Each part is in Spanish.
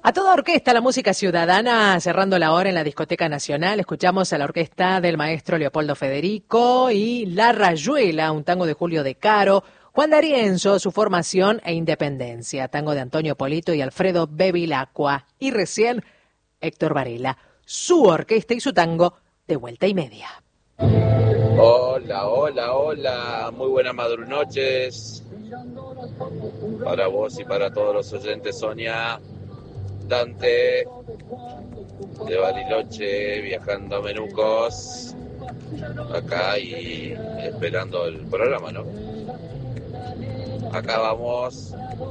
A toda orquesta, la música ciudadana, cerrando la hora en la Discoteca Nacional, escuchamos a la orquesta del maestro Leopoldo Federico y La Rayuela, un tango de Julio De Caro, Juan D'Arienzo, su formación e independencia, tango de Antonio Polito y Alfredo Bevilacqua, y recién Héctor Varela, su orquesta y su tango de Vuelta y Media. Hola, hola, hola, muy buenas madrunoches para vos y para todos los oyentes. Sonia, Dante de Bariloche, viajando a Menucos, acá y esperando el programa, ¿no? Acá vamos,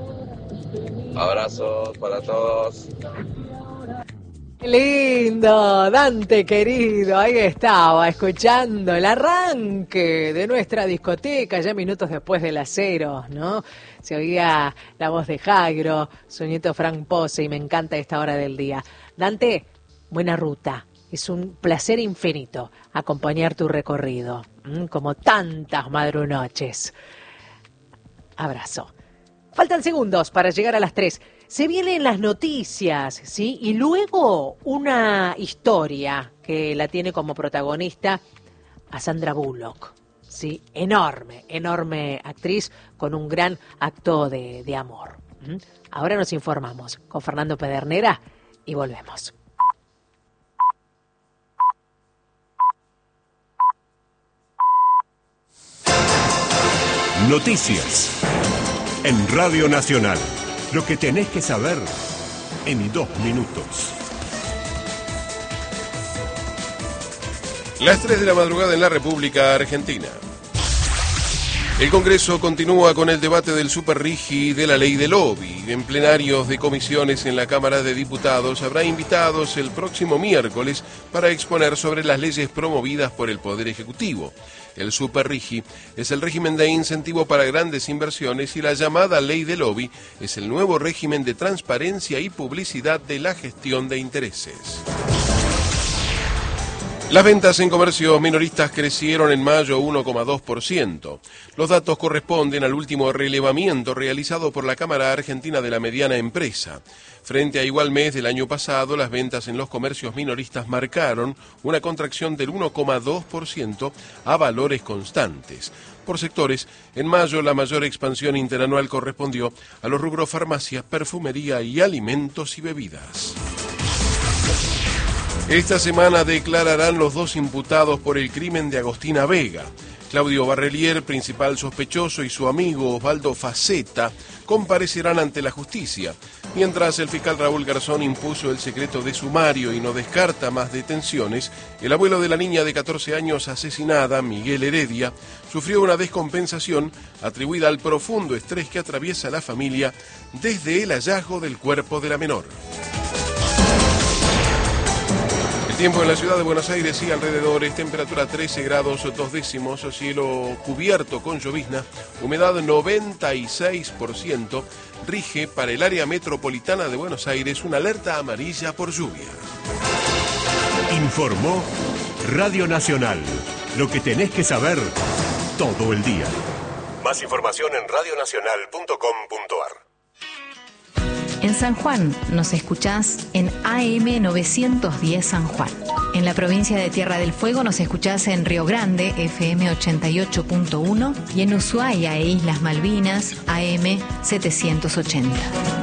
abrazos para todos. Qué lindo, Dante querido, ahí estaba, escuchando el arranque de nuestra discoteca, ya minutos después de las 0, ¿no? Se oía la voz de Jairo, su nieto Frank Pose, y me encanta esta hora del día. Dante, buena ruta, es un placer infinito acompañar tu recorrido, como tantas madrunoches. Abrazo. Faltan segundos para llegar a las 3. Se vienen las noticias, ¿sí? Y luego una historia que la tiene como protagonista a Sandra Bullock, ¿sí? Enorme, enorme actriz con un gran acto de amor. Ahora nos informamos con Fernando Pedernera y volvemos. Noticias en Radio Nacional. Lo que tenés que saber en 2 minutos. Las 3 de la madrugada en la República Argentina. El Congreso continúa con el debate del superrigi de la ley del lobby. En plenarios de comisiones en la Cámara de Diputados habrá invitados el próximo miércoles para exponer sobre las leyes promovidas por el Poder Ejecutivo. El superrigi es el régimen de incentivo para grandes inversiones y la llamada ley del lobby es el nuevo régimen de transparencia y publicidad de la gestión de intereses. Las ventas en comercios minoristas crecieron en mayo 1,2%. Los datos corresponden al último relevamiento realizado por la Cámara Argentina de la Mediana Empresa. Frente a igual mes del año pasado, las ventas en los comercios minoristas marcaron una contracción del 1,2% a valores constantes. Por sectores, en mayo la mayor expansión interanual correspondió a los rubros farmacia, perfumería y alimentos y bebidas. Esta semana declararán los 2 imputados por el crimen de Agostina Vega. Claudio Barrelier, principal sospechoso, y su amigo Osvaldo Faceta comparecerán ante la justicia, mientras el fiscal Raúl Garzón impuso el secreto de sumario y no descarta más detenciones. El abuelo de la niña de 14 años asesinada, Miguel Heredia, sufrió una descompensación atribuida al profundo estrés que atraviesa la familia desde el hallazgo del cuerpo de la menor. Tiempo en la ciudad de Buenos Aires y alrededores, temperatura 13 grados 2 décimos, cielo cubierto con llovizna, humedad 96%, rige para el área metropolitana de Buenos Aires una alerta amarilla por lluvia. Informó Radio Nacional. Lo que tenés que saber todo el día. Más información en radionacional.com.ar. En San Juan nos escuchás en AM 910 San Juan. En la provincia de Tierra del Fuego nos escuchás en Río Grande, FM 88.1, y en Ushuaia e Islas Malvinas, AM 780.